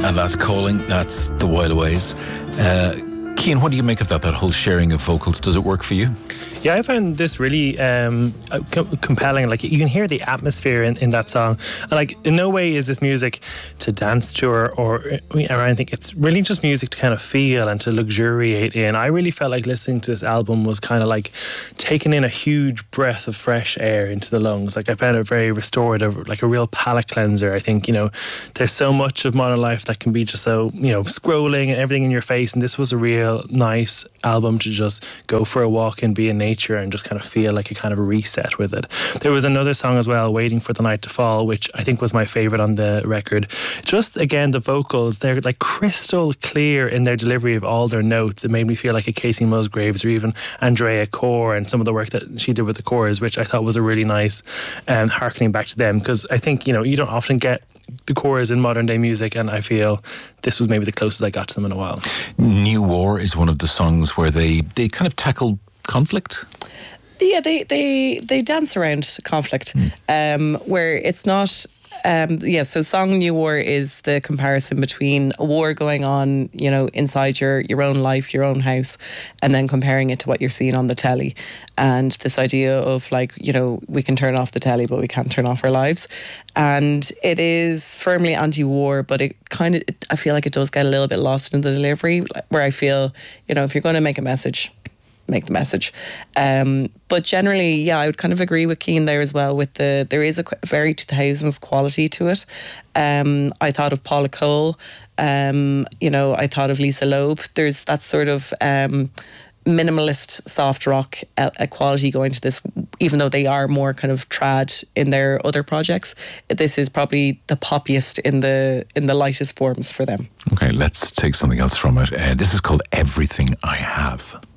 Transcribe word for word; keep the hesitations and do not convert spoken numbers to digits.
And that's Calling, that's The Wild Ways. Uh, Cian, what do you make of that, that whole sharing of vocals? Does it work for you? Yeah, I found this really um, co- compelling. Like, you can hear the atmosphere in, in that song. And, like, in no way is this music to dance to or, or, or anything. It's really just music to kind of feel and to luxuriate in. I really felt like listening to this album was kind of like taking in a huge breath of fresh air into the lungs. Like, I found it very restorative, like a real palate cleanser. I think, you know, there's so much of modern life that can be just so, you know, scrolling and everything in your face. And this was a real nice album to just go for a walk and be in nature and just kind of feel like a kind of a reset with it. There was another song as well, Waiting for the Night to Fall, which I think was my favourite on the record. Just, again, the vocals, they're like crystal clear in their delivery of all their notes. It made me feel like a Casey Musgraves or even Andrea Corr and some of the work that she did with the chorus, which I thought was a really nice um, harkening back to them, because I think, you know, you don't often get the chorus in modern day music, and I feel this was maybe the closest I got to them in a while. New War is one of the songs where they, they kind of tackle conflict. Yeah, they they they dance around conflict, mm. um, where it's not. Um, yeah, so Song New War is the comparison between a war going on, you know, inside your, your own life, your own house, and then comparing it to what you're seeing on the telly. And this idea of, like, you know, we can turn off the telly, but we can't turn off our lives. And it is firmly anti-war, but it kind of, I feel like it does get a little bit lost in the delivery, where I feel, you know, if you're going to make a message, make the message. Um, but generally, yeah, I would kind of agree with Cian there as well, with the, there is a very two thousands quality to it. Um, I thought of Paula Cole, um, you know, I thought of Lisa Loeb. There's that sort of um, minimalist soft rock uh, quality going to this, even though they are more kind of trad in their other projects. This is probably the poppiest in the in the lightest forms for them. Okay, let's take something else from it. Uh, this is called Everything I Have.